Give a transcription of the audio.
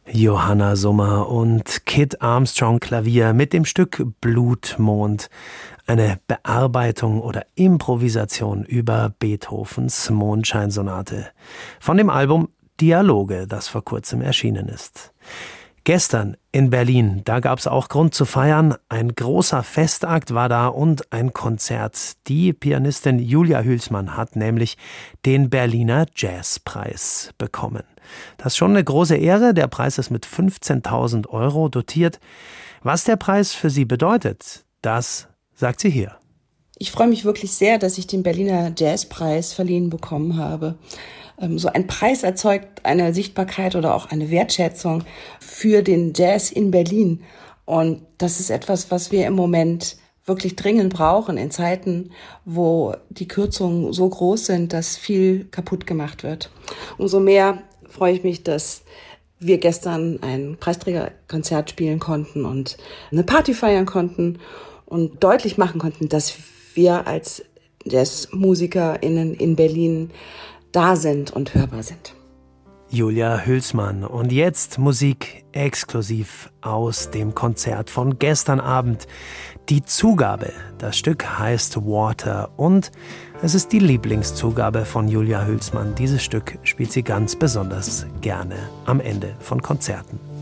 Johanna Summer und Kit Armstrong Klavier mit dem Stück Blutmond. Eine Bearbeitung oder Improvisation über Beethovens Mondscheinsonate. Von dem Album Dialoge, das vor kurzem erschienen ist. Gestern in Berlin, da gab es auch Grund zu feiern. Ein großer Festakt war da und ein Konzert. Die Pianistin Julia Hülsmann hat nämlich den Berliner Jazzpreis bekommen. Das ist schon eine große Ehre. Der Preis ist mit 15.000 € dotiert. Was der Preis für sie bedeutet, das sagt sie hier. Ich freue mich wirklich sehr, dass ich den Berliner Jazzpreis verliehen bekommen habe. So ein Preis erzeugt eine Sichtbarkeit oder auch eine Wertschätzung für den Jazz in Berlin. Und das ist etwas, was wir im Moment wirklich dringend brauchen in Zeiten, wo die Kürzungen so groß sind, dass viel kaputt gemacht wird. Umso mehr freue ich mich, dass wir gestern ein Preisträgerkonzert spielen konnten und eine Party feiern konnten und deutlich machen konnten, dass wir als JazzmusikerInnen in Berlin da sind und hörbar sind. Julia Hülsmann. Und jetzt Musik exklusiv aus dem Konzert von gestern Abend. Die Zugabe. Das Stück heißt Water und es ist die Lieblingszugabe von Julia Hülsmann. Dieses Stück spielt sie ganz besonders gerne am Ende von Konzerten.